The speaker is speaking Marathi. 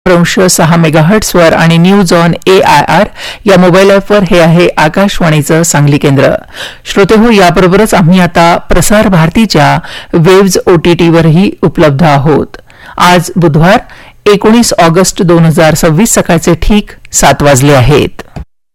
6 मेगाहर्ट्झवर आणि न्यूज ऑन AIR या मोबाईल ॲपवर हे आहे आकाशवाणीचं सांगली केंद्र. श्रोते हो, याबरोबरच आम्ही आता प्रसार भारतीच्या वेव्ज OTTवरही उपलब्ध आहोत. आज बुधवार 19 ऑगस्ट 2026 सकाळचे ठीक 7 वाजले आहेत.